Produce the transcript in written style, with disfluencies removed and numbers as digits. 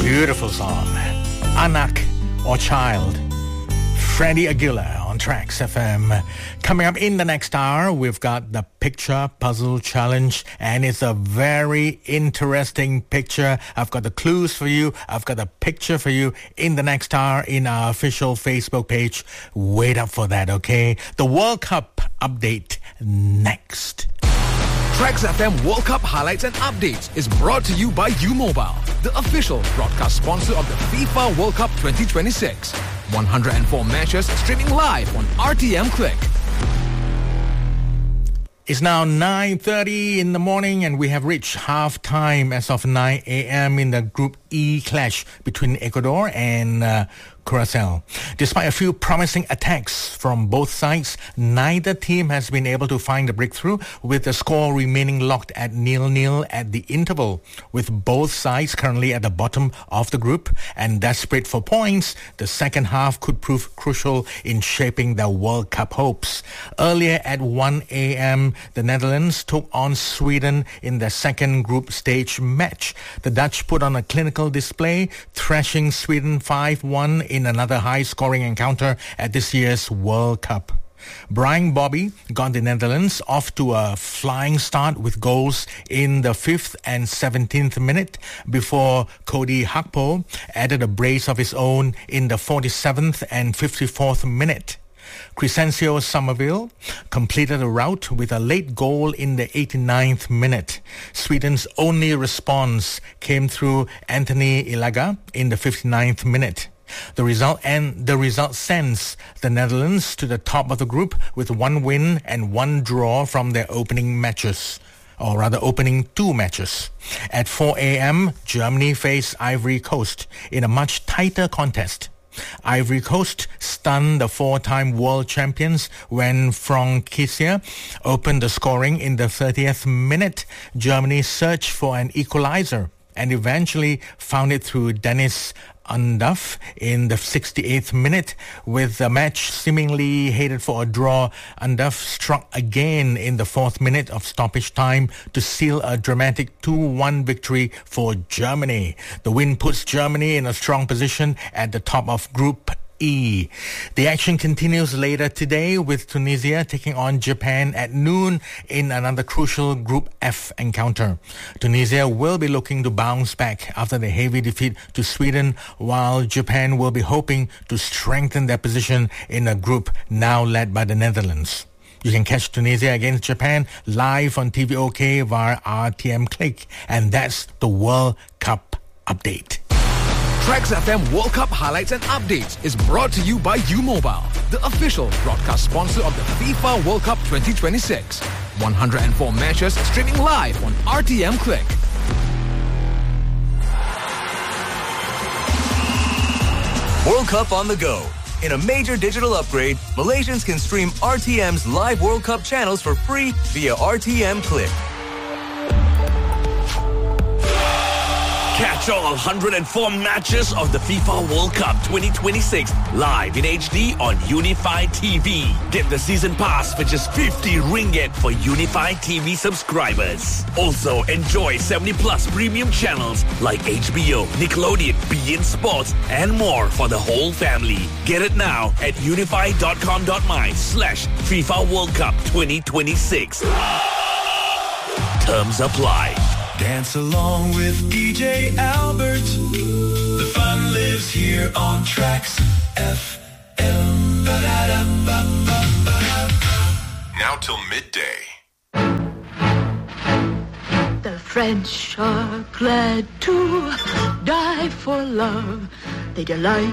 Beautiful song. Anak or Child. Freddie Aguilar on Tracks FM. Coming up in the next hour, we've got the Picture Puzzle Challenge, and it's a very interesting picture. I've got the clues for you. I've got a picture for you in the next hour in our official Facebook page. Wait up for that, okay? The World Cup update next. Tracks FM World Cup highlights and updates is brought to you by U-Mobile, the official broadcast sponsor of the FIFA World Cup 2026. 104 matches streaming live on RTM Click. It's now 9:30 in the morning and we have reached half-time as of 9 a.m. in the Group E clash between Ecuador and Curacao. Despite a few promising attacks from both sides, neither team has been able to find a breakthrough, with the score remaining locked at 0-0 at the interval, with both sides currently at the bottom of the group and desperate for points. The second half could prove crucial in shaping their World Cup hopes. Earlier at 1 a.m., the Netherlands took on Sweden in the second group stage match. The Dutch put on a clinical display, thrashing Sweden 5-1 in another high-scoring encounter at this year's World Cup. Brian Bobby got the Netherlands off to a flying start with goals in the 5th and 17th minute before Cody Gakpo added a brace of his own in the 47th and 54th minute. Crescencio Somerville completed a rout with a late goal in the 89th minute. Sweden's only response came through Anthony Ilaga in the 59th minute. The result sends the Netherlands to the top of the group with one win and one draw from their opening matches, or rather opening two matches. At 4 a.m., Germany faced Ivory Coast in a much tighter contest. Ivory Coast stunned the four-time world champions when Franck Kessié opened the scoring in the 30th minute. Germany searched for an equalizer and eventually found it through Dennis Undav in the 68th minute. With the match seemingly headed for a draw, Undav struck again in the 4th minute of stoppage time to seal a dramatic 2-1 victory for Germany. The win puts Germany in a strong position at the top of Group E. The action continues later today with Tunisia taking on Japan at noon in another crucial Group F encounter. Tunisia will be looking to bounce back after the heavy defeat to Sweden, while Japan will be hoping to strengthen their position in a group now led by the Netherlands. You can catch Tunisia against Japan live on TVOK via RTM Click, and that's the World Cup update. Tracks FM World Cup highlights and updates is brought to you by U-Mobile, the official broadcast sponsor of the FIFA World Cup 2026. 104 matches streaming live on RTM Click. World Cup on the go. In a major digital upgrade, Malaysians can stream RTM's live World Cup channels for free via RTM Click. Catch all 104 matches of the FIFA World Cup 2026 live in HD on Unify TV. Get the season pass for just 50 ringgit for Unify TV subscribers. Also enjoy 70+ premium channels like HBO, Nickelodeon, beIN Sports, and more for the whole family. Get it now at unify.com.my/FIFA World Cup 2026. Terms apply. Dance along with DJ Albert. The fun lives here on Tracks FM. Now till midday. The French are glad to die for love. They delight